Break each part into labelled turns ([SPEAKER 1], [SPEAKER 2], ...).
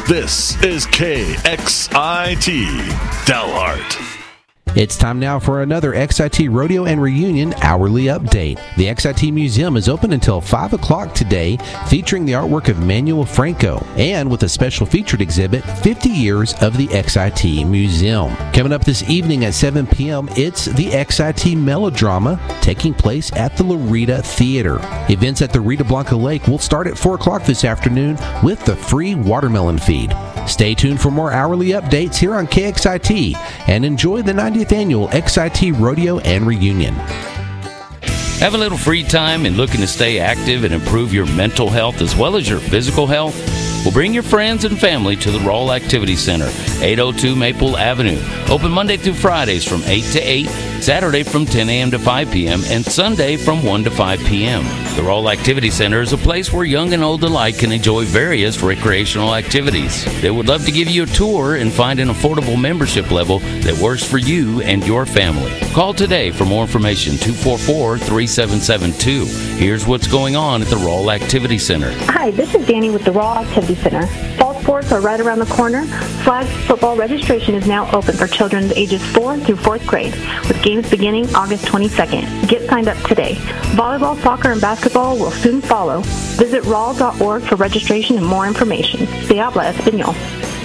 [SPEAKER 1] This is KXIT Dalhart.
[SPEAKER 2] It's time now for another XIT Rodeo and Reunion hourly update. The XIT Museum is open until 5 o'clock today, featuring the artwork of Manuel Franco, and with a special featured exhibit, 50 Years of the XIT Museum. Coming up this evening at 7 p.m., it's the XIT Melodrama, taking place at the Loretta Theater. Events at the Rita Blanca Lake will start at 4 o'clock this afternoon with the free watermelon feed. Stay tuned for more hourly updates here on KXIT, and enjoy the 90th Annual XIT Rodeo and Reunion.
[SPEAKER 3] Have a little free time and looking to stay active and improve your mental health as well as your physical health? Well, bring your friends and family to the Roll Activity Center, 802 Maple Avenue. Open Monday through Fridays from 8 to 8, Saturday from 10 a.m. to 5 p.m., and Sunday from 1 to 5 p.m. The Roll Activity Center is a place where young and old alike can enjoy various recreational activities. They would love to give you a tour and find an affordable membership level that works for you and your family. Call today for more information, 244-3772. Here's what's going on at the Roll Activity Center.
[SPEAKER 4] Hi, this is Danny with the Raw Activity Center. Fall sports are right around the corner. Flag football registration is now open for children ages 4 through 4th grade, with games beginning August 22nd. Get signed up today. Volleyball, soccer, and basketball will soon follow. Visit raw.org for registration and more information. Se habla español.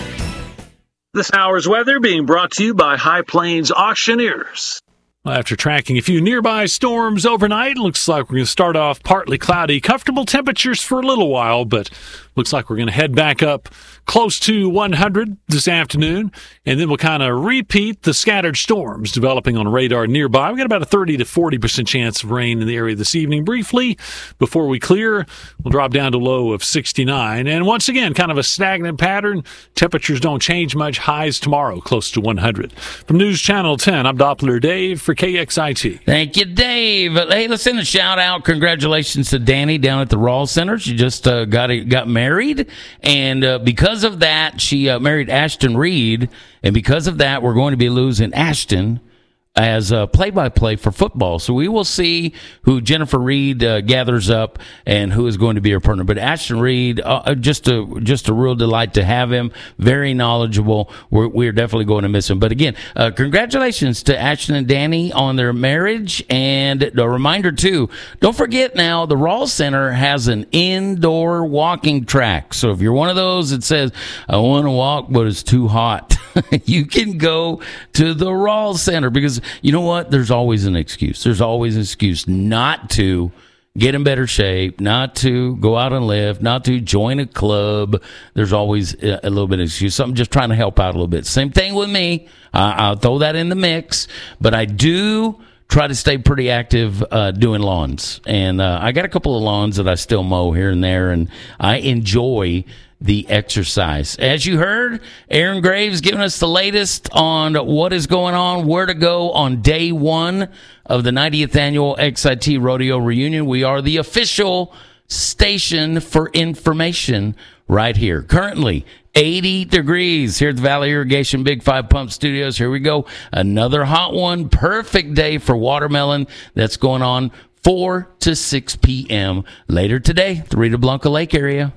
[SPEAKER 5] This hour's weather being brought to you by High Plains Auctioneers.
[SPEAKER 6] After tracking a few nearby storms overnight, looks like we're going to start off partly cloudy, comfortable temperatures for a little while, but looks like we're going to head back up close to 100 this afternoon, and then we'll kind of repeat the scattered storms developing on radar nearby. We got about a 30 to 40% chance of rain in the area this evening. Briefly, before we clear, we'll drop down to a low of 69. And once again, kind of a stagnant pattern. Temperatures don't change much. Highs tomorrow, close to 100. From News Channel 10, I'm Doppler Dave for KXIT.
[SPEAKER 3] Thank you, Dave. Hey, let's send a shout out. Congratulations to Danny down at the Rawl Center. She just got married, and because of that, she married Ashton Reed, and because of that, we're going to be losing Ashton as a play-by-play for football. So we will see who Jennifer Reed gathers up and who is going to be her partner. But Ashton Reed, just a real delight to have him. Very knowledgeable. We're definitely going to miss him. But again, congratulations to Ashton and Danny on their marriage. And a reminder, too, don't forget now, the Rawl Center has an indoor walking track. So if you're one of those that says, I want to walk, but it's too hot, you can go to the Rawl Center, because you know what? There's always an excuse. There's always an excuse not to get in better shape, not to go out and lift, not to join a club. There's always a little bit of excuse. So I'm just trying to help out a little bit. Same thing with me. I'll throw that in the mix, but I do try to stay pretty active doing lawns. And I got a couple of lawns that I still mow here and there, and I enjoy the exercise. As you heard, Aaron Graves giving us the latest on what is going on, where to go on day one of the 90th Annual XIT Rodeo Reunion. We are the official station for information right here. Currently, 80 degrees here at the Valley Irrigation Big 5 Pump Studios. Here we go. Another hot one. Perfect day for watermelon. That's going on 4 to 6 p.m. later today, the Rita Blanca Lake area.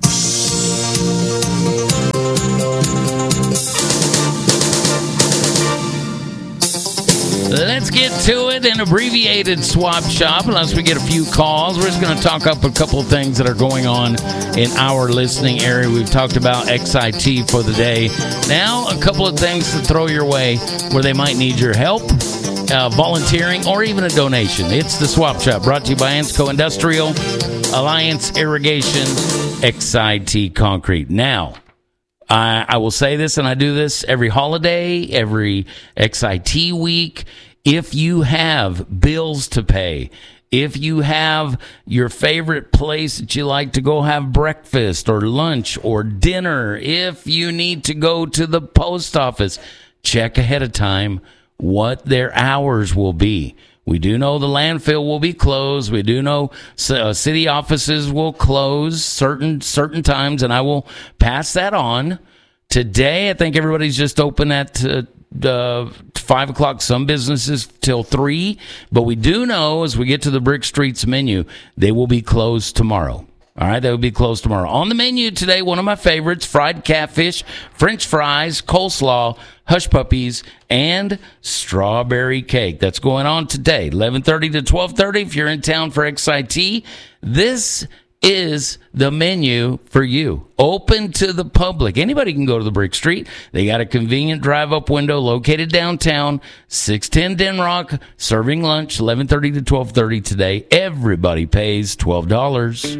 [SPEAKER 3] Let's get to it. An abbreviated swap shop, unless we get a few calls. We're just going to talk up a couple of things that are going on in our listening area. We've talked about XIT for the day. Now, a couple of things to throw your way where they might need your help, volunteering, or even a donation. It's the swap shop, brought to you by Ansco Industrial, Alliance Irrigation, XIT Concrete. Now, I will say this, and I do this every holiday, every XIT week. If you have bills to pay, if you have your favorite place that you like to go have breakfast or lunch or dinner, if you need to go to the post office, check ahead of time what their hours will be. We do know the landfill will be closed. We do know city offices will close certain times, and I will pass that on. Today, I think everybody's just open at 5 o'clock, some businesses till 3. But we do know, as we get to the Brick Streets menu, they will be closed tomorrow. All right, that would be closed tomorrow. On the menu today, one of my favorites, fried catfish, French fries, coleslaw, hush puppies, and strawberry cake. That's going on today, 11:30 to 12:30 if you're in town for XIT. This is the menu for you. Open to the public. Anybody can go to the Brick Street. They got a convenient drive-up window located downtown, 610 Denrock, serving lunch, 11:30 to 12:30 today. Everybody pays $12.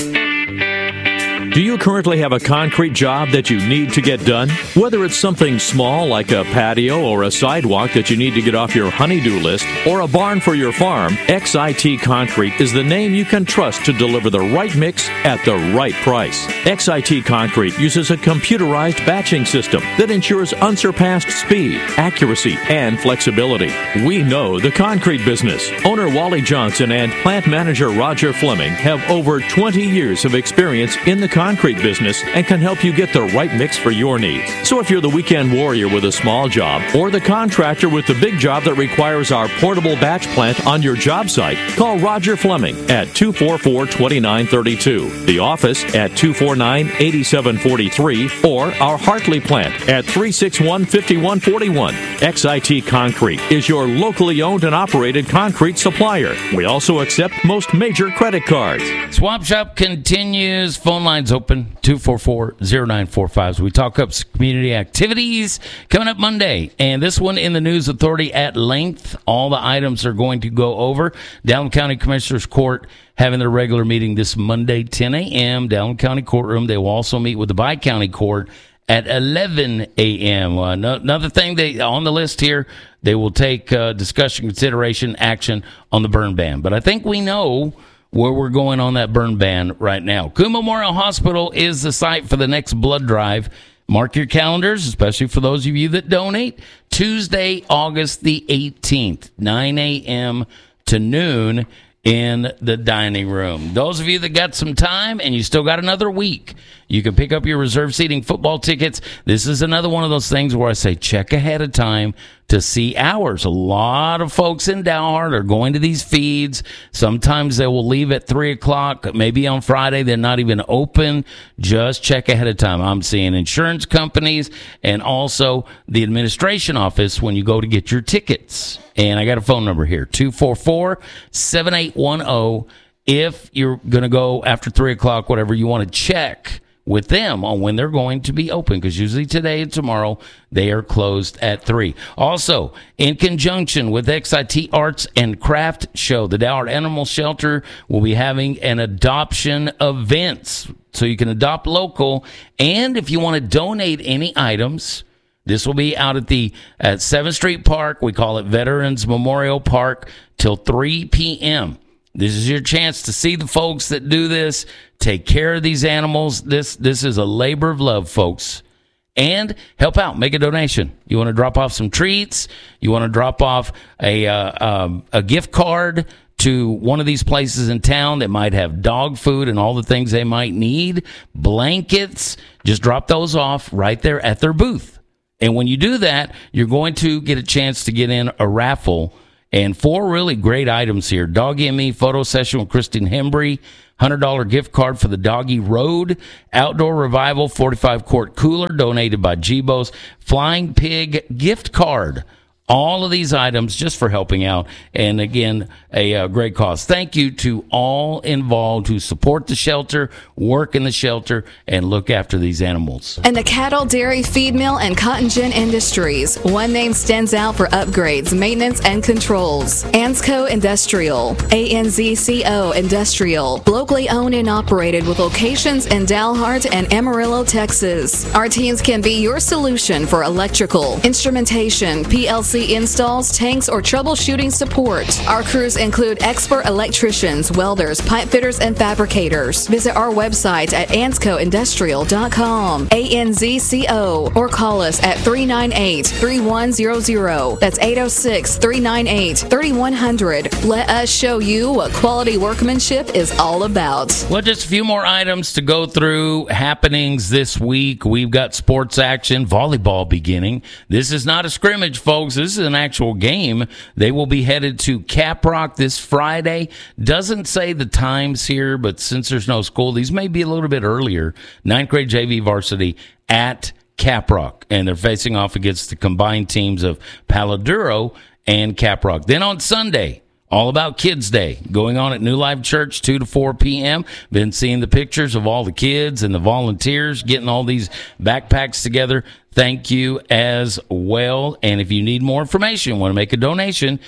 [SPEAKER 7] Do you currently have a concrete job that you need to get done? Whether it's something small like a patio or a sidewalk that you need to get off your honey-do list, or a barn for your farm, XIT Concrete is the name you can trust to deliver the right mix at the right price. XIT Concrete uses a computerized batching system that ensures unsurpassed speed, accuracy, and flexibility. We know the concrete business. Owner Wally Johnson and plant manager Roger Fleming have over 20 years of experience in the concrete business and can help you get the right mix for your needs. So if you're the weekend warrior with a small job or the contractor with the big job that requires our portable batch plant on your job site, call Roger Fleming at 244-2932, the office at 249-8743, or our Hartley plant at 361-5141. XIT Concrete is your locally owned and operated concrete supplier. We also accept most major credit cards.
[SPEAKER 3] Swap Shop continues. Phone lines open, 244-0945. So we talk up community activities coming up Monday. And this one in the News Authority at length. All the items are going to go over. Dalton County Commissioners Court having their regular meeting this Monday, 10 a.m., Dalton County Courtroom. They will also meet with the Bi-County Court at 11 a.m. Another thing on the list here, they will take discussion, consideration, action on the burn ban. But I think we know where we're going on that burn ban right now. Coon Memorial Hospital is the site for the next blood drive. Mark your calendars, especially for those of you that donate. Tuesday, August the 18th, 9 a.m. to noon in the dining room. Those of you that got some time and you still got another week, you can pick up your reserve seating football tickets. This is another one of those things where I say check ahead of time to see hours. A lot of folks in Dalhart are going to these feeds. Sometimes they will leave at 3 o'clock. Maybe on Friday they're not even open. Just check ahead of time. I'm seeing insurance companies and also the administration office when you go to get your tickets. And I got a phone number here, 244-7810. If you're going to go after 3 o'clock, whatever, you want to check with them on when they're going to be open, because usually today and tomorrow they are closed at 3. Also, in conjunction with XIT Arts and Craft Show, the Dalhart Animal Shelter will be having an adoption event, so you can adopt local. And if you want to donate any items, this will be out at 7th Street Park. We call it Veterans Memorial Park till 3 p.m. This is your chance to see the folks that do this, take care of these animals. This is a labor of love, folks. And help out. Make a donation. You want to drop off some treats? You want to drop off a gift card to one of these places in town that might have dog food and all the things they might need, blankets, just drop those off right there at their booth. And when you do that, you're going to get a chance to get in a raffle. And 4 really great items here. Doggy and Me photo session with Christine Hembry, $100 gift card for the Doggy Road, Outdoor Revival 45-quart cooler donated by Jibo's, Flying Pig gift card. All of these items just for helping out. And again, a great cause. Thank you to all involved who support the shelter, work in the shelter, and look after these animals.
[SPEAKER 8] And the cattle, dairy, feed mill, and cotton gin industries. One name stands out for upgrades, maintenance, and controls. ANZCO Industrial. ANZCO Industrial. Locally owned and operated with locations in Dalhart and Amarillo, Texas. Our teams can be your solution for electrical, instrumentation, PLC installs, tanks, or troubleshooting support. Our crews include expert electricians, welders, pipe fitters, and fabricators. Visit our website at anzcoindustrial.com, ANZCO, or call us at 398-3100. That's 806-398-3100. Let us show you what quality workmanship is all about.
[SPEAKER 3] Well, just a few more items to go through. Happenings this week. We've got sports action, volleyball beginning. This is not a scrimmage, folks. This this is an actual game. They will be headed to Caprock this Friday. Doesn't say the times here, but since there's no school, these may be a little bit earlier. 9th grade JV varsity at Caprock, and they're facing off against the combined teams of Paladuro and Caprock. Then on Sunday, All About Kids Day, going on at New Life Church, 2 to 4 p.m. Been seeing the pictures of all the kids and the volunteers getting all these backpacks together. Thank you as well. And if you need more information, want to make a donation,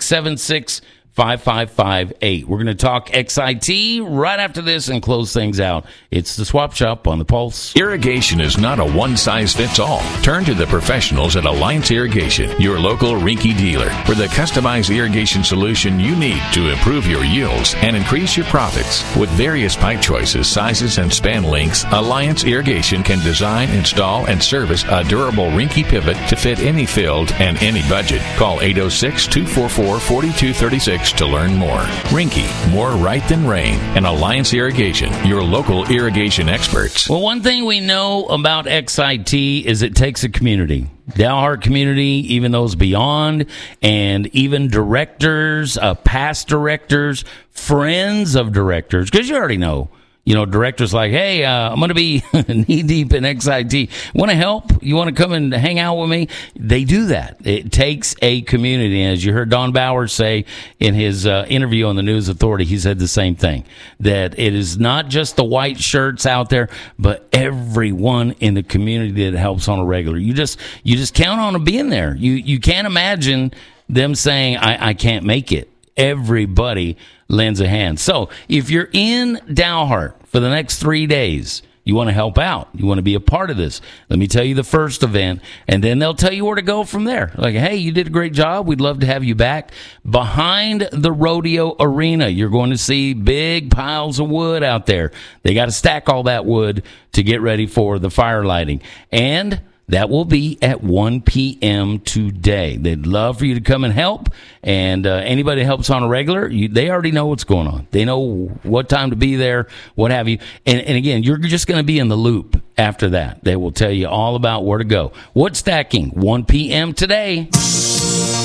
[SPEAKER 3] 676-5558. We're going to talk XIT right after this and close things out. It's the Swap Shop on the Pulse.
[SPEAKER 9] Irrigation is not a one-size-fits-all. Turn to the professionals at Alliance Irrigation, your local Rinky dealer, for the customized irrigation solution you need to improve your yields and increase your profits. With various pipe choices, sizes, and span lengths, Alliance Irrigation can design, install, and service a durable Rinky pivot to fit any field and any budget. Call 806-244-4236 to learn more. Rinky, more right than rain, and Alliance Irrigation, your local irrigation experts.
[SPEAKER 3] Well, one thing we know about XIT is it takes a community. Dalhart community, even those beyond, and even directors, past directors, friends of directors, because you already know. You know, directors like, hey, I'm going to be knee-deep in XIT. Want to help? You want to come and hang out with me? They do that. It takes a community. And as you heard Don Bowers say in his interview on the News Authority, he said the same thing, that it is not just the white shirts out there, but everyone in the community that helps on a regular. You just count on them being there. You can't imagine them saying, I can't make it. Everybody lends a hand. So if you're in Dalhart for the next 3 days, you want to help out, you want to be a part of this, let me tell you the first event, and then they'll tell you where to go from there. Like, hey, you did a great job. We'd love to have you back. Behind the rodeo arena, you're going to see big piles of wood out there. They got to stack all that wood to get ready for the fire lighting. And that will be at 1 p.m. today. They'd love for you to come and help. And anybody that helps on a regular, they already know what's going on. They know what time to be there, what have you. And again, you're just going to be in the loop after that. They will tell you all about where to go. Wood stacking, 1 p.m. today.